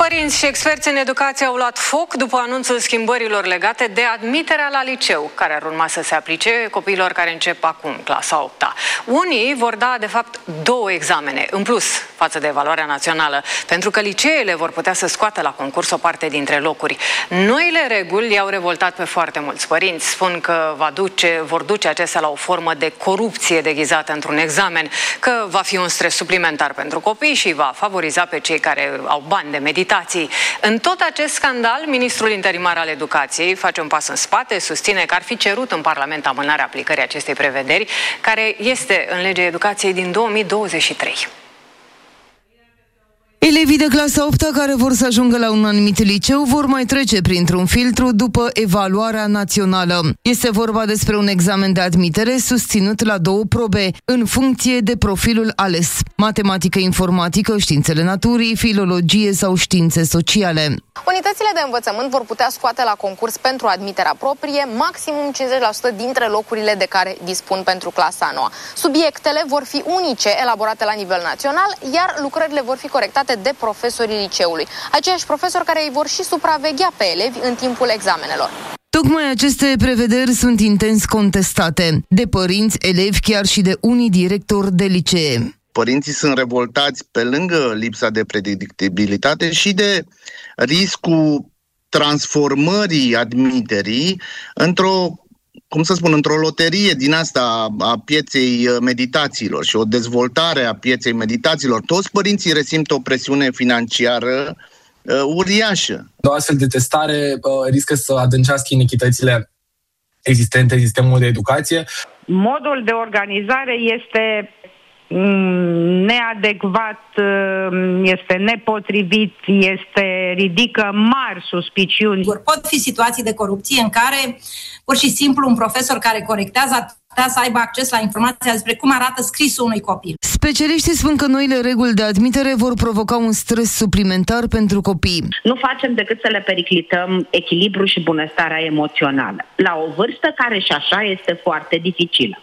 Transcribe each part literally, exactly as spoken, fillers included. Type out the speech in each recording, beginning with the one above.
Părinți și experți în educație au luat foc după anunțul schimbărilor legate de admiterea la liceu, care ar urma să se aplice copiilor care încep acum clasa a opta. Unii vor da, de fapt, două examene, în plus, față de evaluarea națională, pentru că liceele vor putea să scoată la concurs o parte dintre locuri. Noile reguli i-au revoltat pe foarte mulți părinți. Spun că va duce, vor duce acestea la o formă de corupție deghizată într-un examen, că va fi un stres suplimentar pentru copii și va favoriza pe cei care au bani de meditații. În tot acest scandal, ministrul interimar al educației face un pas în spate, susține că ar fi cerut în Parlament amânarea aplicării acestei prevederi, care este în legea educației din două mii douăzeci și trei. Elevii de clasa a opta care vor să ajungă la un anumit liceu vor mai trece printr-un filtru după evaluarea națională. Este vorba despre un examen de admitere susținut la două probe, în funcție de profilul ales: matematică, informatică, științele naturii, filologie sau științe sociale. Unitățile de învățământ vor putea scoate la concurs pentru admiterea proprie maximum cincizeci la sută dintre locurile de care dispun pentru clasa a noua. Subiectele vor fi unice, elaborate la nivel național, iar lucrările vor fi corectate de profesorii liceului. Aceiași profesori care îi vor și supraveghea pe elevi în timpul examenelor. Tocmai aceste prevederi sunt intens contestate de părinți, elevi, chiar și de unii directori de licee. Părinții sunt revoltați pe lângă lipsa de predictibilitate și de riscul transformării admiterii într-o, cum să spun, într-o loterie din asta a pieței meditațiilor și o dezvoltare a pieței meditațiilor. Toți părinții resimt o presiune financiară uh, uriașă. O astfel de testare uh, riscă să adâncească inechitățile existente în sistemul de educație. Modul de organizare este neadecvat, este nepotrivit, este ridică mari suspiciuni. Pot fi situații de corupție în care pur și simplu un profesor care corectează ar putea să aibă acces la informația despre cum arată scrisul unui copil. Specialiștii spun că noile reguli de admitere vor provoca un stres suplimentar pentru copii. Nu facem decât să le periclităm echilibrul și bunăstarea emoțională, la o vârstă care și așa este foarte dificilă.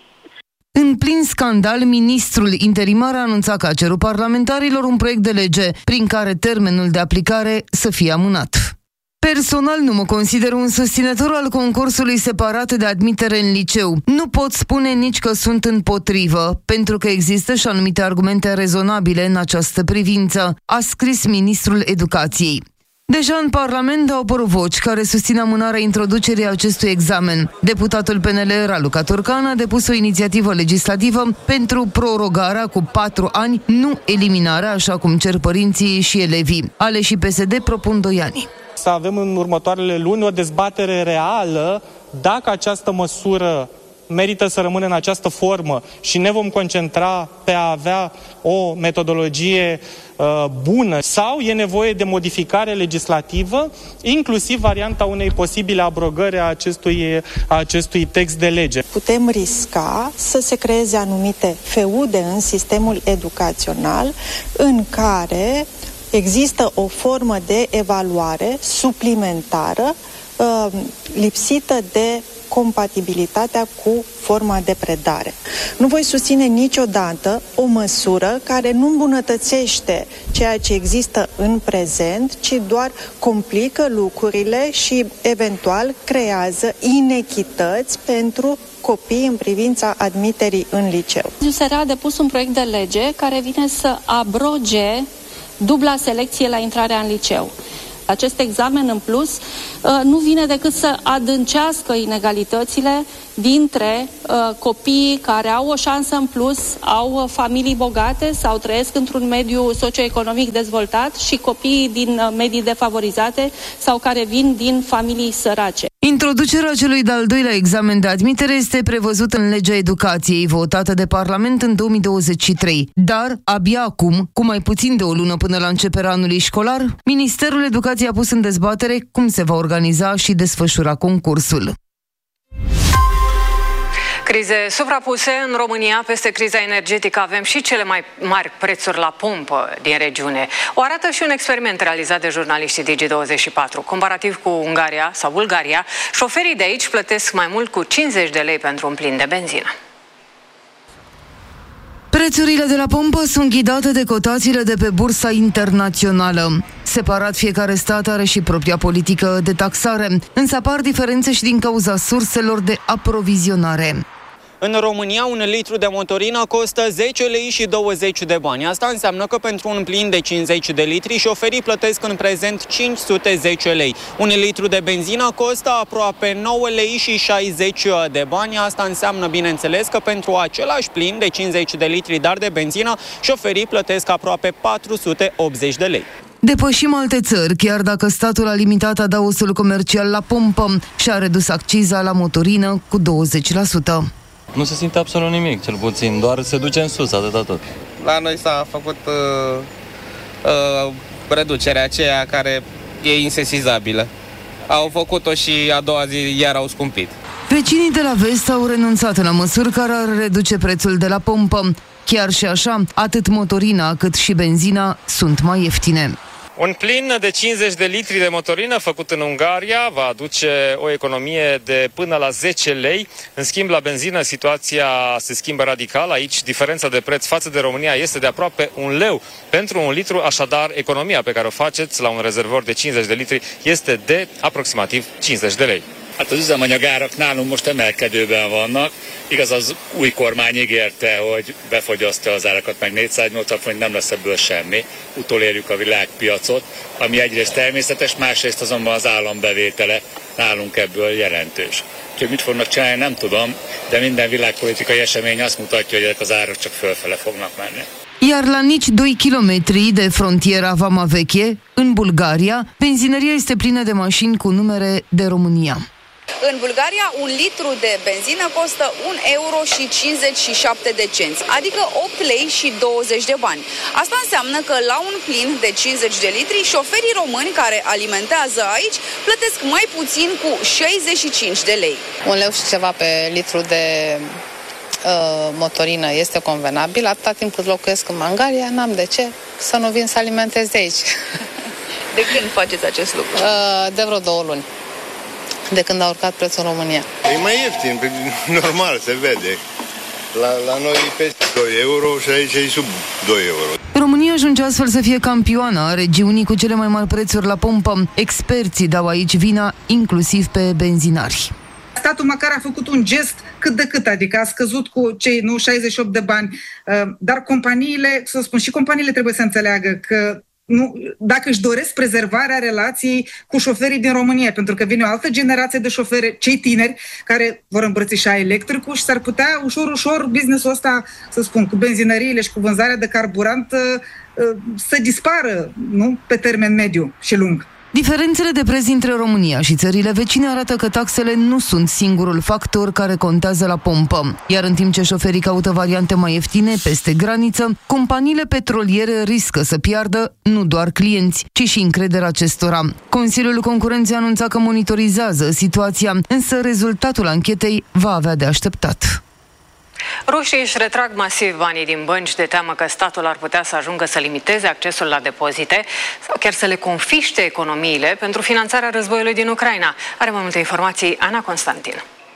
În plin scandal, ministrul interimar a anunțat că a cerut parlamentarilor un proiect de lege prin care termenul de aplicare să fie amânat. Personal nu mă consider un susținător al concursului separat de admitere în liceu. Nu pot spune nici că sunt împotrivă, pentru că există și anumite argumente rezonabile în această privință, a scris ministrul educației. Deja în Parlament au apărut voci care susțin amânarea introducerii acestui examen. Deputatul P N L Raluca Turcan a depus o inițiativă legislativă pentru prorogarea cu patru ani, nu eliminarea, așa cum cer părinții și elevii. Aleșii P S D propun doi ani. Să avem în următoarele luni o dezbatere reală dacă această măsură merită să rămână în această formă și ne vom concentra pe a avea o metodologie uh, bună sau e nevoie de modificare legislativă, inclusiv varianta unei posibile abrogări a acestui, a acestui text de lege. Putem risca să se creeze anumite feude în sistemul educațional în care există o formă de evaluare suplimentară uh, lipsită de compatibilitatea cu forma de predare. Nu voi susține niciodată o măsură care nu îmbunătățește ceea ce există în prezent, ci doar complică lucrurile și eventual creează inechități pentru copii în privința admiterii în liceu. U S R a depus un proiect de lege care vine să abroge dubla selecție la intrarea în liceu. Acest examen, în plus, nu vine decât să adâncească inegalitățile dintre uh, copiii care au o șansă în plus, au familii bogate sau trăiesc într-un mediu socioeconomic dezvoltat și copiii din uh, medii defavorizate sau care vin din familii sărace. Introducerea celui de-al doilea examen de admitere este prevăzută în legea educației, votată de Parlament în două mii douăzeci și trei. Dar, abia acum, cu mai puțin de o lună până la începerea anului școlar, Ministerul Educației a pus în dezbatere cum se va organiza și desfășura concursul. Crize suprapuse în România. Peste criza energetică avem și cele mai mari prețuri la pompă din regiune. O arată și un experiment realizat de jurnaliștii Digi douăzeci și patru. Comparativ cu Ungaria sau Bulgaria, șoferii de aici plătesc mai mult cu cincizeci de lei pentru un plin de benzină. Prețurile de la pompă sunt ghidate de cotațiile de pe bursa internațională. Separat, fiecare stat are și propria politică de taxare, însă apar diferențe și din cauza surselor de aprovizionare. În România, un litru de motorină costă zece lei și douăzeci de bani. Asta înseamnă că pentru un plin de cincizeci de litri, șoferii plătesc în prezent cinci sute zece lei. Un litru de benzină costă aproape nouă lei și șaizeci de bani. Asta înseamnă, bineînțeles, că pentru același plin de cincizeci de litri, dar de benzină, șoferii plătesc aproape patru sute optzeci de lei. Depășim alte țări, chiar dacă statul a limitat adaosul comercial la pompă și a redus acciza la motorină cu douăzeci la sută. Nu se simte absolut nimic, cel puțin, doar se duce în sus, atâta tot. La noi s-a făcut uh, uh, reducerea aceea care e insesizabilă. Au făcut-o și a doua zi iar au scumpit. Vecinii de la vest au renunțat la măsuri care ar reduce prețul de la pompă. Chiar și așa, atât motorina cât și benzina sunt mai ieftine. Un plin de cincizeci de litri de motorină făcut în Ungaria va aduce o economie de până la zece lei. În schimb, la benzină situația se schimbă radical. Aici diferența de preț față de România este de aproape un leu pentru un litru, așadar economia pe care o faceți la un rezervor de cincizeci de litri este de aproximativ cincizeci de lei. Hát az üzemanyagárak nálunk most emelkedőben vannak. Igaz, az új kormány ígérte, hogy befogyasztja az árakat, meg négyszáznyolcvan forint, nem lesz ebből semmi. Utolérjük a világpiacot, ami egyrészt természetes, másrészt azonban az állambevétele nálunk ebből jelentős. Úgyhogy mit fognak csinálni, nem tudom, de minden világpolitikai esemény azt mutatja, hogy ezek az árak csak fölfele fognak menni. Iar la nici doi kilometri de frontiera Vama Veche, în Bulgaria, benzinăria este plină de mașini cu numere de România. În Bulgaria, un litru de benzină costă un euro și cincizeci și șapte de cenți, adică opt lei și douăzeci de bani. Asta înseamnă că la un plin de cincizeci de litri, șoferii români care alimentează aici plătesc mai puțin cu șaizeci și cinci de lei. Un leu și ceva pe litru de uh, motorină este convenabil. Atâta timp cât locuiesc în Bulgaria, n-am de ce să nu vin să alimentez de aici. De când faceți acest lucru? Uh, de vreo două luni. De când a urcat prețul în România. E mai ieftin, normal, se vede. La, la noi e peste doi euro și aici e sub doi euro. România ajunge astfel să fie campioana a regiunii cu cele mai mari prețuri la pompă. Experții dau aici vina inclusiv pe benzinari. Statul măcar a făcut un gest cât de cât, adică a scăzut cu cei nu șaizeci și opt de bani, dar companiile, să spun, și companiile trebuie să înțeleagă că nu, dacă își doresc prezervarea relației cu șoferii din România, pentru că vine o altă generație de șoferi, cei tineri, care vor îmbrățișa electricul și s-ar putea ușor, ușor business-ul ăsta, să spun, cu benzinăriile și cu vânzarea de carburant să dispară, nu, pe termen mediu și lung. Diferențele de preț între România și țările vecine arată că taxele nu sunt singurul factor care contează la pompă. Iar în timp ce șoferii caută variante mai ieftine peste graniță, companiile petroliere riscă să piardă nu doar clienți, ci și încrederea acestora. Consiliul Concurenței anunța că monitorizează situația, însă rezultatul anchetei va avea de așteptat. Rușii își retrag masiv banii din bănci de teamă că statul ar putea să ajungă să limiteze accesul la depozite sau chiar să le confiște economiile pentru finanțarea războiului din Ucraina. Are mai multe informații Ana Constantin.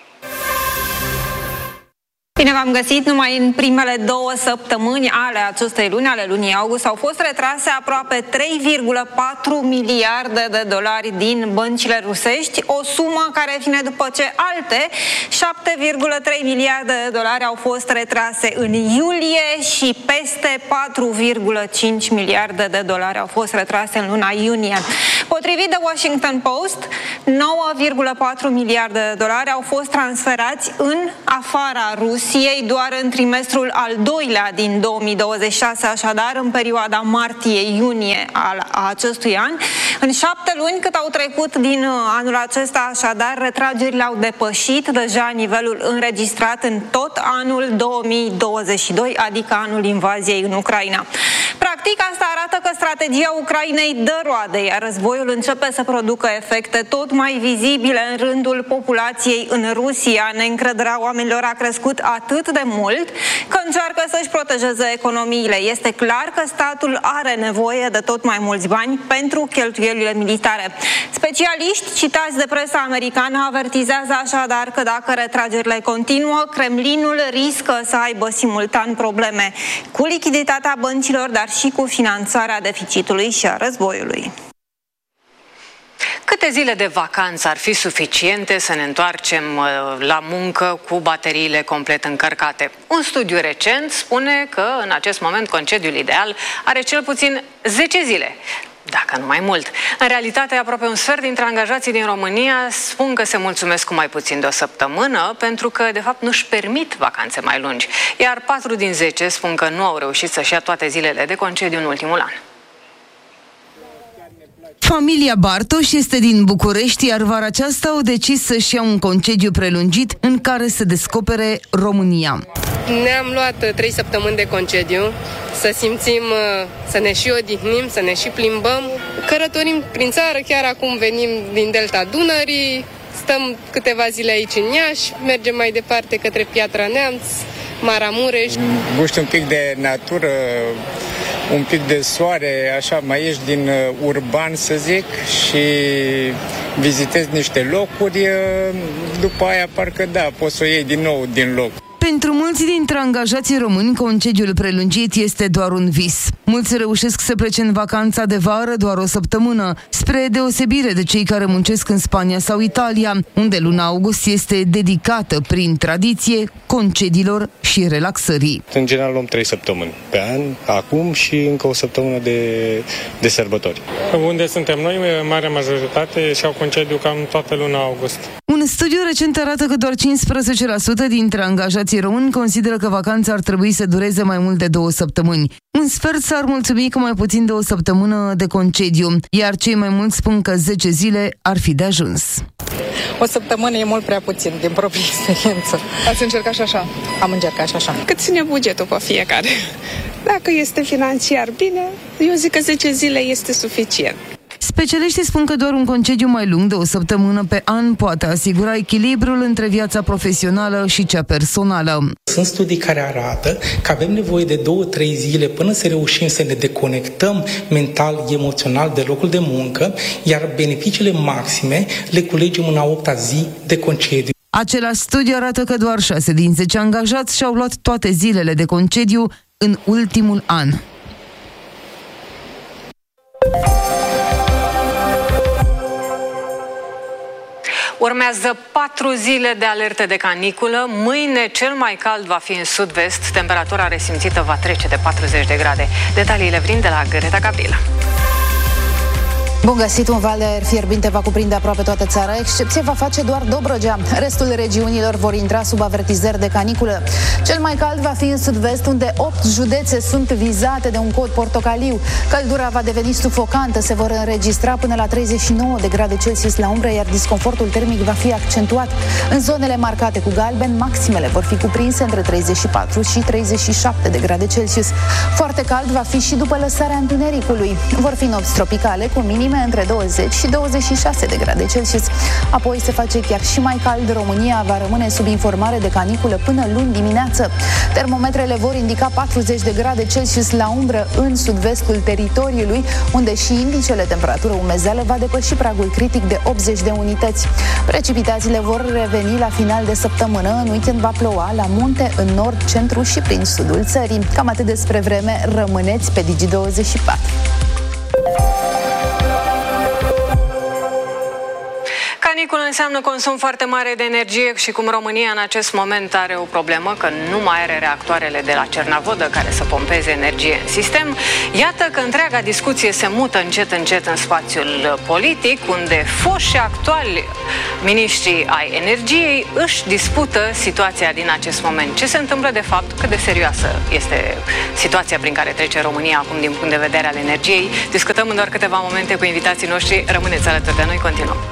Bine v-am găsit! Numai în primele două săptămâni ale acestei luni, ale lunii august, au fost retrase aproape trei virgulă patru miliarde de dolari din băncile rusești, o sumă care vine după ce alte șapte virgulă trei miliarde de dolari au fost retrase în iulie și peste patru virgulă cinci miliarde de dolari au fost retrase în luna iunie. Potrivit de Washington Post, nouă virgulă patru miliarde de dolari au fost transferați în afara Rusiei doar în trimestrul al doilea din două mii douăzeci și șase, așadar în perioada martie-iunie al acestui an. În șapte luni cât au trecut din anul acesta, așadar, retragerile au depășit deja nivelul înregistrat în tot anul două mii douăzeci și doi, adică anul invaziei în Ucraina. Practic, Practic, asta arată că strategia Ucrainei dă roade, iar războiul începe să producă efecte tot mai vizibile în rândul populației în Rusia. Neîncrederea oamenilor a crescut atât de mult că încearcă să-și protejeze economiile. Este clar că statul are nevoie de tot mai mulți bani pentru cheltuielile militare. Specialiști citați de presa americană avertizează așadar că dacă retragerile continuă, Kremlinul riscă să aibă simultan probleme cu lichiditatea băncilor, dar și cu finanțarea deficitului și a războiului. Câte zile de vacanță ar fi suficiente să ne întoarcem la muncă cu bateriile complet încărcate? Un studiu recent spune că în acest moment concediul ideal are cel puțin zece zile. Dacă nu mai mult. În realitate, aproape un sfert dintre angajații din România spun că se mulțumesc cu mai puțin de o săptămână pentru că, de fapt, nu-și permit vacanțe mai lungi. Iar patru din zece spun că nu au reușit să-și ia toate zilele de concediu în ultimul an. Familia Bartoș este din București, iar vara aceasta au decis să-și ia un concediu prelungit în care să descopere România. Ne-am luat trei săptămâni de concediu, să simțim, să ne și odihnim, să ne și plimbăm. Călătorim prin țară, chiar acum venim din Delta Dunării, stăm câteva zile aici în Iași, mergem mai departe către Piatra Neamț, Maramureș. Guști un pic de natură, un pic de soare, așa, mai ieși din urban, să zic, și vizitezi niște locuri, după aia parcă da, poți să o iei din nou din loc. Pentru mulți dintre angajații români, concediul prelungit este doar un vis. Mulți reușesc să plece în vacanța de vară doar o săptămână, spre deosebire de cei care muncesc în Spania sau Italia, unde luna august este dedicată prin tradiție concediilor și relaxării. În general luăm trei săptămâni pe an, acum și încă o săptămână de, de sărbători. Unde suntem noi, marea majoritate și-au concediu cam toată luna august. Un studiu recent arată că doar cincisprezece la sută dintre angajații români consideră că vacanța ar trebui să dureze mai mult de două săptămâni. Un sfert s-ar mulțumi cu mai puțin de o săptămână de concediu, iar cei mai mulți spun că zece zile ar fi de ajuns. O săptămână e mult prea puțin, din proprie experiență. Ați încercat și așa? Am încercat și așa. Cât ține bugetul pe fiecare? Dacă este financiar bine, eu zic că zece zile este suficient. Specialiștii spun că doar un concediu mai lung de o săptămână pe an poate asigura echilibrul între viața profesională și cea personală. Sunt studii care arată că avem nevoie de două, trei zile până să reușim să ne deconectăm mental, emoțional de locul de muncă, iar beneficiile maxime le culegem în a opta zi de concediu. Același studiu arată că doar șase din zece angajați și-au luat toate zilele de concediu în ultimul an. Urmează patru zile de alerte de caniculă. Mâine cel mai cald va fi în sud-vest. Temperatura resimțită va trece de patruzeci de grade. Detaliile vin de la Greta Gabriela. Bun găsit, un val de aer fierbinte va cuprinde aproape toată țara, excepție va face doar Dobrogea. Restul regiunilor vor intra sub avertizări de caniculă. Cel mai cald va fi în sud-vest, unde opt județe sunt vizate de un cod portocaliu. Căldura va deveni sufocantă, se vor înregistra până la treizeci și nouă de grade Celsius la umbră, iar disconfortul termic va fi accentuat. În zonele marcate cu galben, maximele vor fi cuprinse între treizeci și patru și treizeci și șapte de grade Celsius. Foarte cald va fi și după lăsarea întunericului. Vor fi nopți tropicale cu minim între douăzeci și douăzeci și șase de grade Celsius. Apoi se face chiar și mai cald. România va rămâne sub informare de caniculă până luni dimineață. Termometrele vor indica patruzeci de grade Celsius la umbră în sud-vestul teritoriului, unde și indicele temperatură umezeală va depăși pragul critic de optzeci de unități. Precipitațiile vor reveni la final de săptămână. În weekend va ploua la munte, în nord, centru și prin sudul țării. Cam atât despre vreme. Rămâneți pe Digi douăzeci și patru. Caniculă înseamnă consum foarte mare de energie și cum România în acest moment are o problemă că nu mai are reactoarele de la Cernavodă care să pompeze energie în sistem, iată că întreaga discuție se mută încet încet în spațiul politic, unde foști și actuali miniștrii ai energiei își dispută situația din acest moment. Ce se întâmplă de fapt, cât de serioasă este situația prin care trece România acum din punct de vedere al energiei. Discutăm în doar câteva momente cu invitații noștri. Rămâneți alături de noi, continuăm.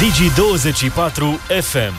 Digi douăzeci și patru F M.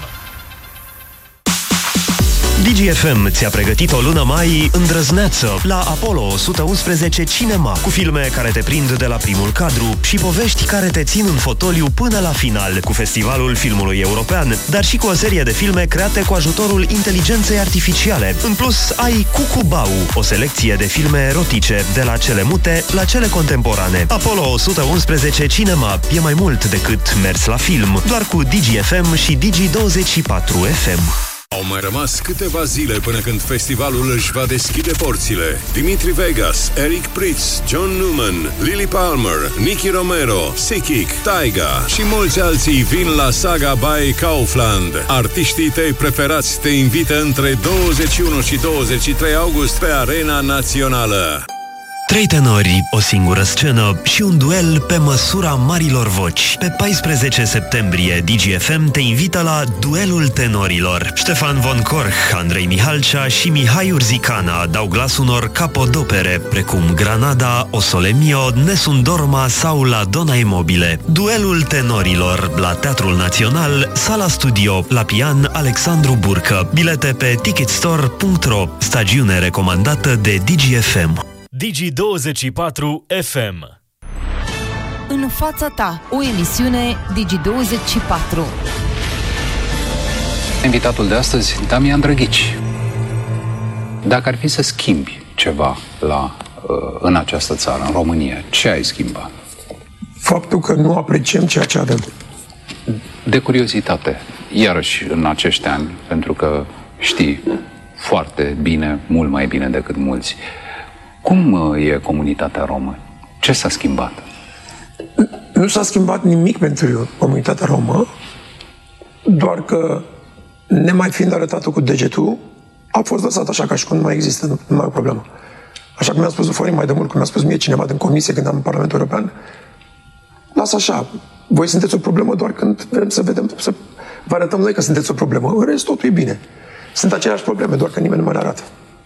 Digi F M ți-a pregătit o lună mai îndrăzneață la Apollo o sută unsprezece Cinema, cu filme care te prind de la primul cadru și povești care te țin în fotoliu până la final, cu Festivalul Filmului European, dar și cu o serie de filme create cu ajutorul inteligenței artificiale. În plus, ai Cucubau, o selecție de filme erotice, de la cele mute la cele contemporane. Apollo o sută unsprezece Cinema e mai mult decât mers la film, doar cu Digi F M și Digi douăzeci și patru F M. Au mai rămas câteva zile până când festivalul își va deschide porțile. Dimitri Vegas, Eric Prydz, John Newman, Lily Palmer, Nicky Romero, Sikic, Taiga și mulți alții vin la Saga by Kaufland. Artiștii tăi preferați te invită între douăzeci și unu și douăzeci și trei august pe Arena Națională. Trei tenori, o singură scenă și un duel pe măsura marilor voci. Pe paisprezece septembrie, Digi F M te invită la Duelul Tenorilor. Ștefan von Korch, Andrei Mihalcea și Mihai Urzicana dau glas unor capodopere, precum Granada, O Sole Mio, Nessun Dorma sau La Donna Immobile. Duelul Tenorilor la Teatrul Național, Sala Studio, la pian Alexandru Burcă. Bilete pe ticketstore punct ro. Stagiune recomandată de Digi F M. Digi douăzeci și patru F M. În fața ta, o emisiune Digi douăzeci și patru. Invitatul de astăzi, Damian Drăghici. Dacă ar fi să schimbi ceva la, în această țară, în România, ce ai schimbat? Faptul că nu apreciem ceea ce avem. De curiozitate, iarăși în acești ani, pentru că știi foarte bine, mult mai bine decât mulți, cum e comunitatea romă? Ce s-a schimbat? Nu s-a schimbat nimic pentru comunitatea romă, doar că, nemai fiind arătată cu degetul, a fost lăsat așa ca și cum nu mai există, nu, nu mai e o problemă. Așa cum mi-a spus Florin mai de mult, cum mi-a spus mie cineva din comisie când am în Parlamentul European, lasă așa, voi sunteți o problemă doar când vrem să vedem, să vă arătăm noi că sunteți o problemă. În rest, totul e bine. Sunt aceleași probleme, doar că nimeni nu mai le arată.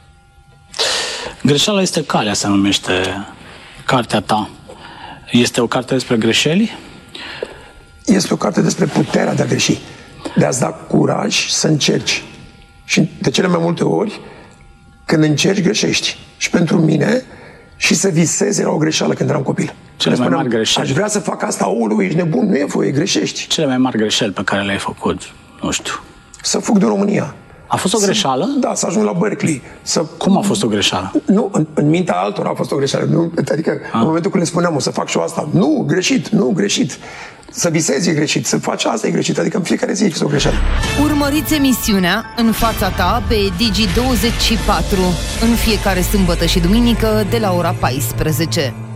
Greșeala este calea, se numește cartea ta. Este o carte despre greșeli? Este o carte despre puterea de a greși. De a-ți da curaj să încerci. Și de cele mai multe ori, când încerci, greșești. Și pentru mine, și să visezi era o greșeală când eram copil. Cele mai mari greșeli. Aș vrea să fac asta, olu, ești nebun, nu e voie, greșești. Cele mai mari greșeli pe care le-ai făcut, nu știu. Să fug din România. A fost o greșeală? Să, da, să ajung la Berkeley. Să... Cum a fost o greșeală? Nu, în, în mintea altora a fost o greșeală. Nu, adică, a. în momentul când le spuneam, o să fac și eu asta, nu, greșit, nu, greșit. Să visezi e greșit, să faci asta e greșit. Adică în fiecare zi e o greșeală. Urmăriți emisiunea În fața ta pe Digi douăzeci și patru în fiecare sâmbătă și duminică de la ora paisprezece.